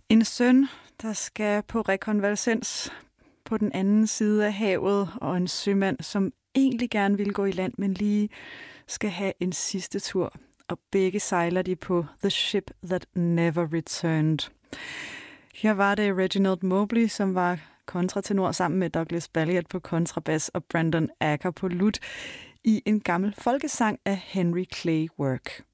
En søn, der skal på rekonvalescens på den anden side af havet, og en sømand, som egentlig gerne vil gå i land, men lige skal have en sidste tur. Og begge sejler de på The Ship That Never Returned. Her var det Reginald Mobley, som var kontratenor sammen med Douglas Balliet på kontrabas og Brandon Acker på lut i en gammel folkesang af Henry Clay Work.